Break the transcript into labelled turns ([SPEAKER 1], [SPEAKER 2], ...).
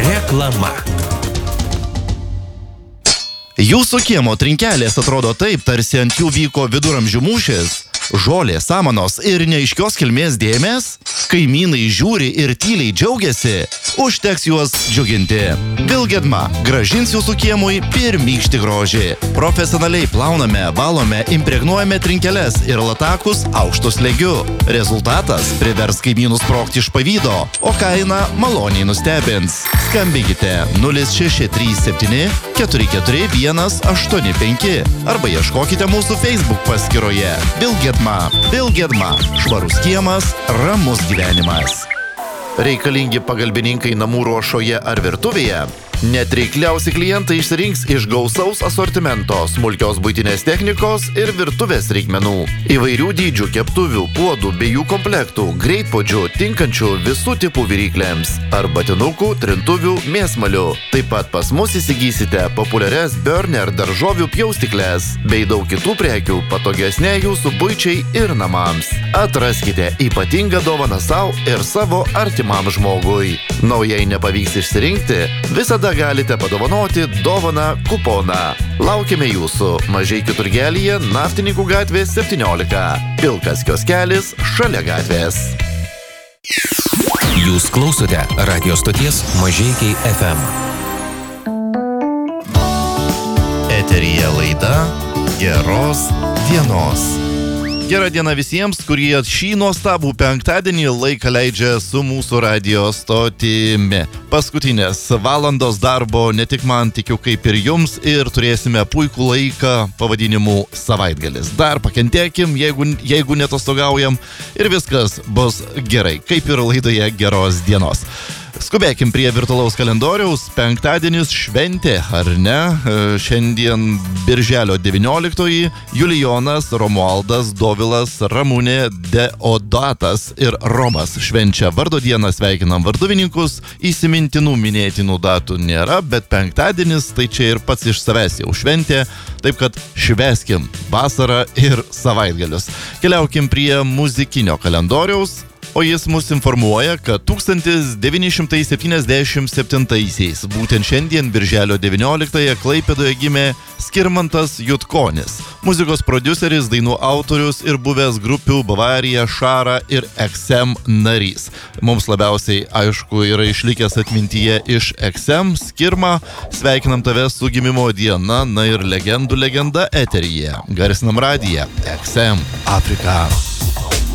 [SPEAKER 1] Reklama.
[SPEAKER 2] Jūsų kiemo trinkelės atrodo taip, tarsi ant jų vyko viduramžių mūšis. Žolės, samanos ir neaiškios kilmės dėmės. Kaimynai žiūri ir tyliai džiaugiasi. Užteks juos džiuginti. Vilgedma grąžins jūsų kiemui pirmykštį grožį. Profesionaliai plauname, valome, impregnuojame trinkeles ir latakus aukštu slėgiu. Rezultatas privers kaimynus sprogti iš pavydo, o kaina maloniai nustebins. Skambinkite 0637 44185 arba ieškokite mūsų Facebook paskyroje. Vilgedma. Švarus kiemas, ramus gyvenimas. Reikalingi pagalbininkai namų ruošoje ar virtuvėje? Net reikliausi klientai išsirinks iš gausaus asortimento, smulkios buitinės technikos ir virtuvės reikmenų. Įvairių dydžių keptuvių, puodų bei jų komplektų, greitpuodžių, tinkančių visų tipų viryklėms, arbatinukų, trintuvių, mėsmalių. Taip pat pas mus įsigysite populiarias Burner daržovių pjaustyklės bei daug kitų prekių patogesnė jūsų buičiai ir namams. Atraskite ypatingą dovaną savo ir savo artimam žmogui. Naujai nepavyks išsirinkti, visada galite padovanoti dovaną kuponą. Laukiame jūsų Mažeikių turgelyje, Naftininkų gatvės 17. Pilkas kioskelis šalia gatvės.
[SPEAKER 1] Jūs klausote radio stoties Mažeikiai FM.
[SPEAKER 2] Eteryje laida Geros dienos. Gerą dieną visiems, kurie šį nuostabų penktadienį laiką leidžia su mūsų radio stotimi. Paskutinės valandos darbo ne tik man, tikiu kaip ir jums, ir turėsime puikų laiką pavadinimu savaitgalis. Dar pakentėkim, jeigu netostogaujam, ir viskas bus gerai, kaip ir laidoje Geros dienos. Skubėkim prie virtualaus kalendoriaus. Penktadienis šventė, ar ne? Šiandien birželio 19. Julijonas, Romualdas, Dovilas, Ramunė, Deodatas ir Romas švenčia vardo dieną. Sveikinam varduvininkus. Įsimintinų minėtinų datų nėra, bet penktadienis tai čia ir pats iš savęs jau šventė. Taip kad švęskim vasarą ir savaitgalius. Keliaukim prie muzikinio kalendoriaus. O jis mus informuoja, kad 1977-aisiais, būtent šiandien, birželio 19-ąją, Klaipėdoje gimė Skirmantas Jutkonis. Muzikos prodiuseris, dainų autorius ir buvęs grupių Bavarija, Šara ir XM narys. Mums labiausiai, aišku, yra išlikęs atmintyje iš XM. Skirma, sveikinam tave su gimimo diena, na ir legendų legenda eteryje. Garsinam radiją XM Afrika.